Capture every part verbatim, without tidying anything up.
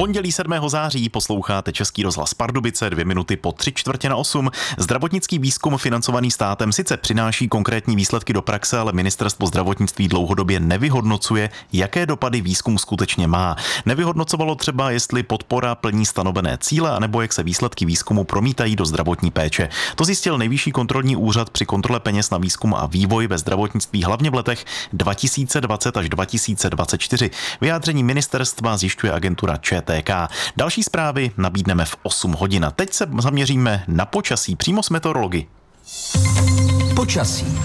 Pondělí sedmého září posloucháte Český rozhlas Pardubice, dvě minuty po tři čtvrtě na osm. Zdravotnický výzkum financovaný státem sice přináší konkrétní výsledky do praxe, ale ministerstvo zdravotnictví dlouhodobě nevyhodnocuje, jaké dopady výzkum skutečně má. Nevyhodnocovalo třeba, jestli podpora plní stanovené cíle, anebo jak se výsledky výzkumu promítají do zdravotní péče. To zjistil Nejvyšší kontrolní úřad při kontrole peněz na výzkum a vývoj ve zdravotnictví hlavně v letech dva tisíce dvacet až dva tisíce dvacet čtyři. Vyjádření ministerstva zjišťuje agentura Č T K. Další zprávy nabídneme v osm hodin. Teď se zaměříme na počasí přímo s meteorology. Počasí.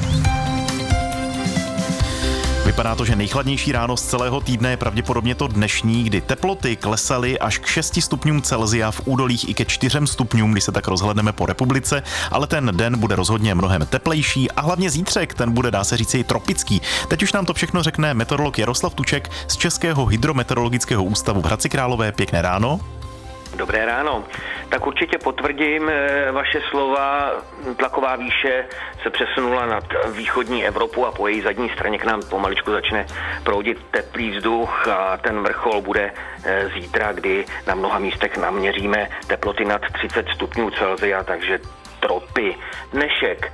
Vypadá to, že nejchladnější ráno z celého týdne je pravděpodobně to dnešní, kdy teploty klesaly až k šesti stupňům Celsia, v údolích i ke čtyřem stupňům, když se tak rozhledneme po republice, ale ten den bude rozhodně mnohem teplejší a hlavně zítřek, ten bude, dá se říci, tropický. Teď už nám to všechno řekne meteorolog Jaroslav Tuček z Českého hydrometeorologického ústavu v Hradci Králové. Pěkné ráno. Dobré ráno. Tak určitě potvrdím vaše slova. Tlaková výše se přesunula nad východní Evropu a po její zadní straně k nám pomaličku začne proudit teplý vzduch a ten vrchol bude zítra, kdy na mnoha místech naměříme teploty nad třicet stupňů Celsia, takže tropy. Dnešek.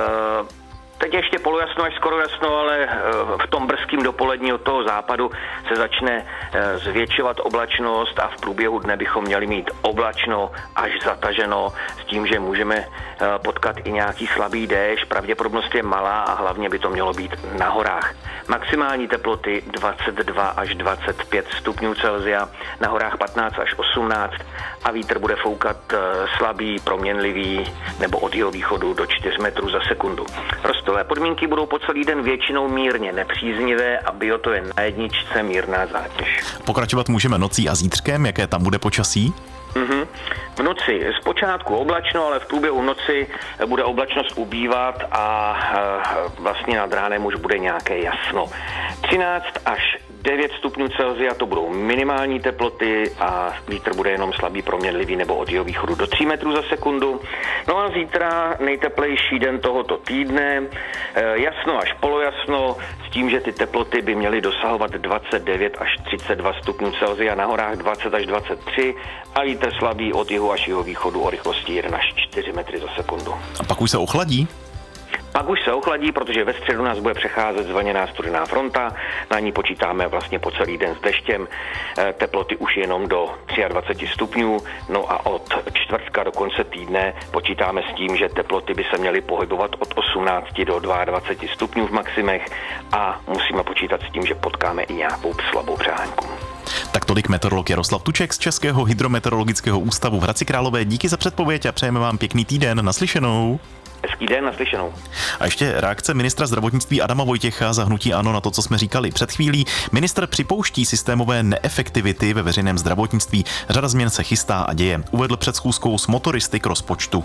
Teď ještě polojasno až skoro jasno, ale v tom brzkým dopolední od toho západu se začne zvětšovat oblačnost a v průběhu dne bychom měli mít oblačno až zataženo s tím, že můžeme potkat i nějaký slabý déšť. Pravděpodobnost je malá a hlavně by to mělo být na horách. Maximální teploty dvacet dva až dvacet pět stupňů Celsia, na horách patnáct až osmnáct a vítr bude foukat slabý, proměnlivý nebo od jihovýchodu do čtyř metrů za sekundu. Rostové podmínky budou po celý den většinou mírně nepříznivé a bio to je na jedničce mírná zátěž. Pokračovat můžeme nocí a zítřkem, jaké tam bude počasí? Mm-hmm. V noci zpočátku oblačno, ale v průběhu noci bude oblačnost ubývat a e, vlastně nad ránem už bude nějaké jasno. třináct až devět stupňů Celsia to budou minimální teploty a vítr bude jenom slabý, proměnlivý nebo od jihovýchodu do tří metrů za sekundu. No a zítra nejteplejší den tohoto týdne, e, jasno až polojasno, s tím, že ty teploty by měly dosahovat dvacet devět až třicet dva stupňů Celsia, na horách dvacet až dvacet tři a vítr slabý od jihu až jihovýchodu o rychlosti jedna až čtyři metry za sekundu. A pak už se ochladí? Pak už se ochladí, protože ve středu nás bude přecházet zvlněná studená fronta, na ní počítáme vlastně po celý den s deštěm, teploty už jenom do dvacet tři stupňů, no a od čtvrtka do konce týdne počítáme s tím, že teploty by se měly pohybovat od osmnácti do dvacet dva stupňů v maximech a musíme počítat s tím, že potkáme i nějakou slabou přehánku. Tak tolik meteorolog Jaroslav Tuček z Českého hydrometeorologického ústavu v Hradci Králové. Díky za předpověď a přejeme vám pěkný týden. Naslyšenou. Hezký den, naslyšenou. A ještě reakce ministra zdravotnictví Adama Vojtěcha za hnutí ANO na to, co jsme říkali před chvílí. Ministr připouští systémové neefektivity ve veřejném zdravotnictví. Řada změn se chystá a děje. Uvedl před schůzkou s motoristy k rozpočtu.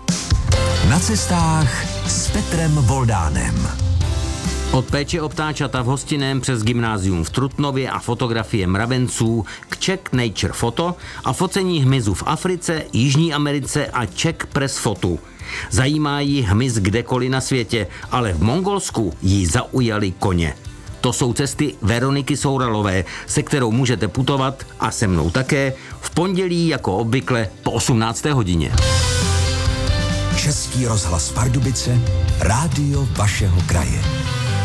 Na cestách s Petrem Voldánem. Od péče o ptáčata v Hostinném přes gymnázium v Trutnově a fotografie mravenců k Czech Nature Photo a focení hmyzu v Africe, Jižní Americe a Czech Press Photo. Zajímá jí hmyz kdekoliv na světě, ale v Mongolsku jí zaujali koně. To jsou cesty Veroniky Souralové, se kterou můžete putovat a se mnou také v pondělí jako obvykle po osmnácté hodině. Český rozhlas Pardubice, rádio vašeho kraje.